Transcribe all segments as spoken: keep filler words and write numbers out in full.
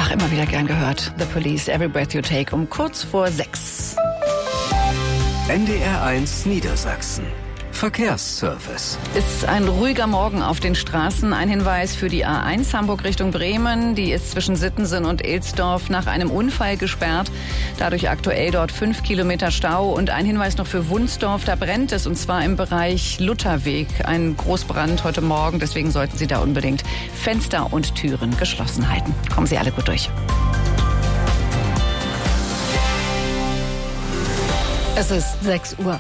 Ach, immer wieder gern gehört. The Police, Every Breath You Take, um kurz vor sechs. N D R eins Niedersachsen. Verkehrsservice. Ist ein ruhiger Morgen auf den Straßen. Ein Hinweis für die A eins Hamburg Richtung Bremen. Die ist zwischen Sittensen und Ilsdorf nach einem Unfall gesperrt. Dadurch aktuell dort fünf Kilometer Stau. Und ein Hinweis noch für Wunsdorf. Da brennt es, und zwar im Bereich Lutherweg. Ein Großbrand heute Morgen. Deswegen sollten Sie da unbedingt Fenster und Türen geschlossen halten. Kommen Sie alle gut durch. Es ist sechs Uhr.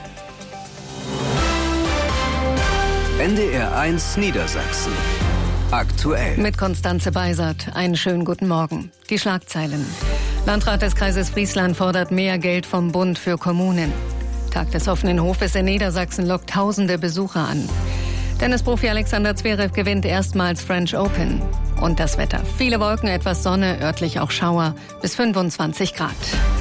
N D R eins Niedersachsen. Aktuell. Mit Konstanze Beisert. Einen schönen guten Morgen. Die Schlagzeilen. Landrat des Kreises Friesland fordert mehr Geld vom Bund für Kommunen. Tag des offenen Hofes in Niedersachsen lockt tausende Besucher an. Tennisprofi Alexander Zverev gewinnt erstmals French Open. Und das Wetter. Viele Wolken, etwas Sonne, örtlich auch Schauer, bis fünfundzwanzig Grad.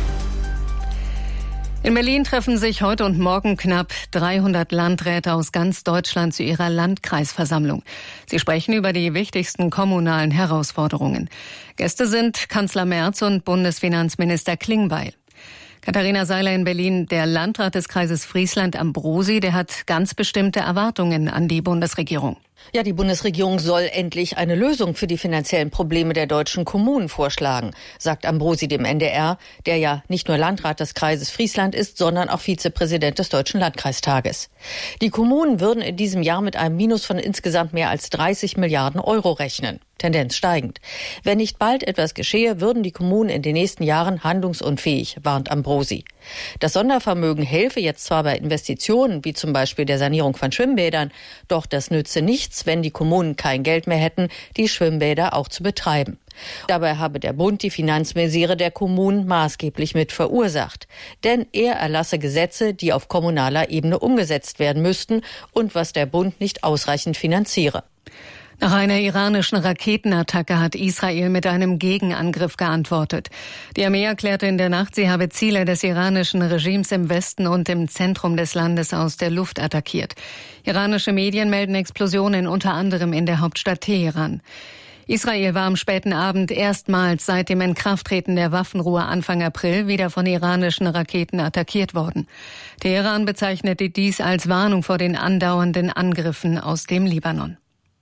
In Berlin treffen sich heute und morgen knapp dreihundert Landräte aus ganz Deutschland zu ihrer Landkreisversammlung. Sie sprechen über die wichtigsten kommunalen Herausforderungen. Gäste sind Kanzler Merz und Bundesfinanzminister Klingbeil. Katharina Seiler in Berlin, der Landrat des Kreises Friesland Ambrosi, der hat ganz bestimmte Erwartungen an die Bundesregierung. Ja, die Bundesregierung soll endlich eine Lösung für die finanziellen Probleme der deutschen Kommunen vorschlagen, sagt Ambrosi dem N D R, der ja nicht nur Landrat des Kreises Friesland ist, sondern auch Vizepräsident des Deutschen Landkreistages. Die Kommunen würden in diesem Jahr mit einem Minus von insgesamt mehr als dreißig Milliarden Euro rechnen. Tendenz steigend. Wenn nicht bald etwas geschehe, würden die Kommunen in den nächsten Jahren handlungsunfähig, warnt Ambrosi. Das Sondervermögen helfe jetzt zwar bei Investitionen, wie zum Beispiel der Sanierung von Schwimmbädern, doch das nütze nichts, wenn die Kommunen kein Geld mehr hätten, die Schwimmbäder auch zu betreiben. Dabei habe der Bund die Finanzmisere der Kommunen maßgeblich mit verursacht. Denn er erlasse Gesetze, die auf kommunaler Ebene umgesetzt werden müssten und was der Bund nicht ausreichend finanziere. Nach einer iranischen Raketenattacke hat Israel mit einem Gegenangriff geantwortet. Die Armee erklärte in der Nacht, sie habe Ziele des iranischen Regimes im Westen und im Zentrum des Landes aus der Luft attackiert. Iranische Medien melden Explosionen unter anderem in der Hauptstadt Teheran. Israel war am späten Abend erstmals seit dem Inkrafttreten der Waffenruhe Anfang April wieder von iranischen Raketen attackiert worden. Teheran bezeichnete dies als Warnung vor den andauernden Angriffen aus dem Libanon.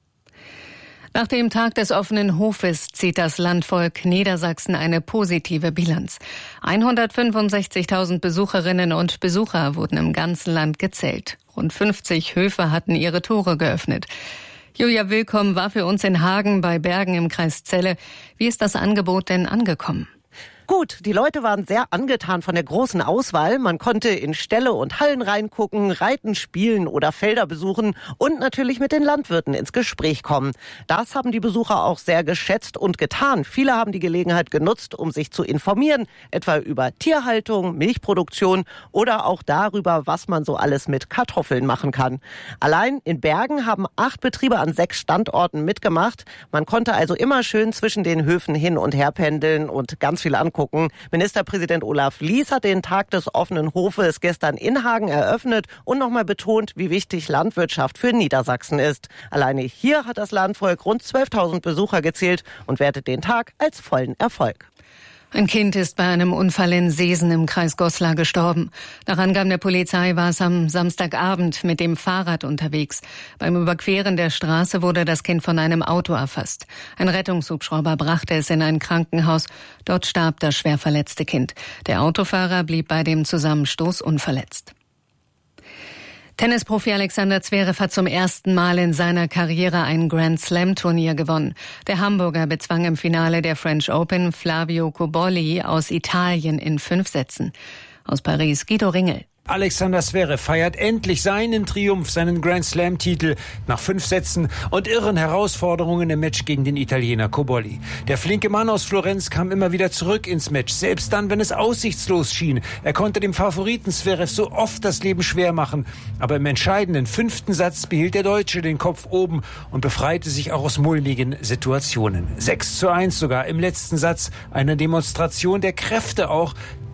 Nach dem Tag des offenen Hofes zieht das Landvolk Niedersachsen eine positive Bilanz. hundertfünfundsechzigtausend Besucherinnen und Besucher wurden im ganzen Land gezählt. Rund fünfzig Höfe hatten ihre Tore geöffnet. Julia Willkomm war für uns in Hagen bei Bergen im Kreis Celle. Wie ist das Angebot denn angekommen? Gut, die Leute waren sehr angetan von der großen Auswahl. Man konnte in Ställe und Hallen reingucken, reiten, spielen oder Felder besuchen und natürlich mit den Landwirten ins Gespräch kommen. Das haben die Besucher auch sehr geschätzt und getan. Viele haben die Gelegenheit genutzt, um sich zu informieren, etwa über Tierhaltung, Milchproduktion oder auch darüber, was man so alles mit Kartoffeln machen kann. Allein in Bergen haben acht Betriebe an sechs Standorten mitgemacht. Man konnte also immer schön zwischen den Höfen hin und her pendeln und ganz viel angucken. Ministerpräsident Olaf Lies hat den Tag des offenen Hofes gestern in Hagen eröffnet und nochmal betont, wie wichtig Landwirtschaft für Niedersachsen ist. Alleine hier hat das Landvolk rund zwölftausend Besucher gezählt und wertet den Tag als vollen Erfolg. Ein Kind ist bei einem Unfall in Seesen im Kreis Goslar gestorben. Nach Angaben der Polizei war es am Samstagabend mit dem Fahrrad unterwegs. Beim Überqueren der Straße wurde das Kind von einem Auto erfasst. Ein Rettungshubschrauber brachte es in ein Krankenhaus. Dort starb das schwer verletzte Kind. Der Autofahrer blieb bei dem Zusammenstoß unverletzt. Tennisprofi Alexander Zverev hat zum ersten Mal in seiner Karriere ein Grand-Slam-Turnier gewonnen. Der Hamburger bezwang im Finale der French Open Flavio Cobolli aus Italien in fünf Sätzen. Aus Paris Guido Ringel. Alexander Zverev feiert endlich seinen Triumph, seinen Grand-Slam-Titel nach fünf Sätzen und irren Herausforderungen im Match gegen den Italiener Cobolli. Der flinke Mann aus Florenz kam immer wieder zurück ins Match, selbst dann, wenn es aussichtslos schien. Er konnte dem Favoriten Zverev so oft das Leben schwer machen, aber im entscheidenden fünften Satz behielt der Deutsche den Kopf oben und befreite sich auch aus mulmigen Situationen. sechs zu eins sogar im letzten Satz, eine Demonstration der Kräfte auch,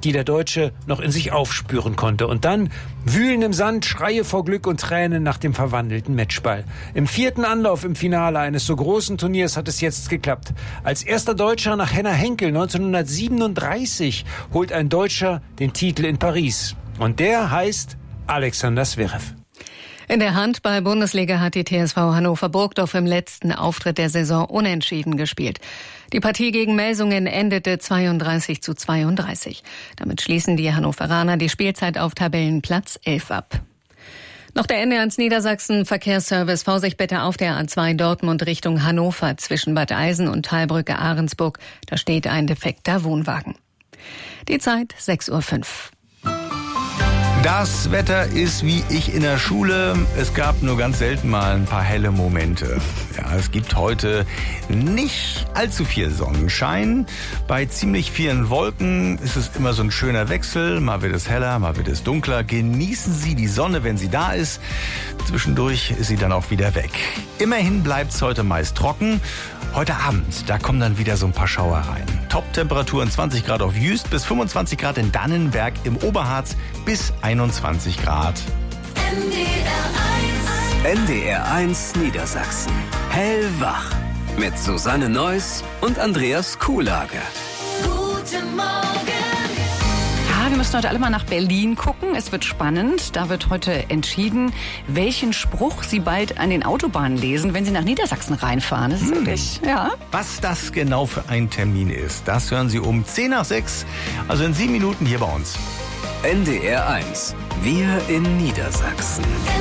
die der Deutsche noch in sich aufspüren konnte. Und dann Wühlen im Sand, Schreie vor Glück und Tränen nach dem verwandelten Matchball. Im vierten Anlauf im Finale eines so großen Turniers hat es jetzt geklappt. Als erster Deutscher nach Henner Henkel neunzehnhundertsiebenunddreißig holt ein Deutscher den Titel in Paris. Und der heißt Alexander Zverev. In der Handball-Bundesliga hat die T S V Hannover Burgdorf im letzten Auftritt der Saison unentschieden gespielt. Die Partie gegen Melsungen endete zweiunddreißig zu zweiunddreißig. Damit schließen die Hannoveraner die Spielzeit auf Tabellenplatz elf ab. Noch der N D R eins Niedersachsen Verkehrsservice. Vorsicht bitte auf der A zwei Dortmund Richtung Hannover zwischen Bad Eisen und Talbrücke Ahrensburg. Da steht ein defekter Wohnwagen. Die Zeit sechs Uhr fünf. Das Wetter ist wie ich in der Schule. Es gab nur ganz selten mal ein paar helle Momente. Ja, es gibt heute nicht allzu viel Sonnenschein. Bei ziemlich vielen Wolken ist es immer so ein schöner Wechsel. Mal wird es heller, mal wird es dunkler. Genießen Sie die Sonne, wenn sie da ist. Zwischendurch ist sie dann auch wieder weg. Immerhin bleibt es heute meist trocken. Heute Abend, da kommen dann wieder so ein paar Schauer rein. Top-Temperaturen zwanzig Grad auf Jüst bis fünfundzwanzig Grad in Dannenberg im Oberharz bis einundzwanzig Grad. N D R eins. N D R eins Niedersachsen. Hellwach. Mit Susanne Neuss und Andreas Kuhlage. Guten Morgen. Ja, wir müssen heute alle mal nach Berlin gucken. Es wird spannend. Da wird heute entschieden, welchen Spruch Sie bald an den Autobahnen lesen, wenn Sie nach Niedersachsen reinfahren. Das ist hm. wirklich, ja. Was das genau für ein Termin ist, das hören Sie um zehn nach sechs, also in sieben Minuten hier bei uns. N D R eins. Wir in Niedersachsen.